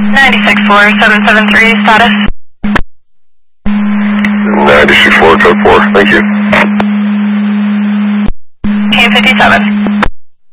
964773 status. 964 code 4, thank you. Team 57.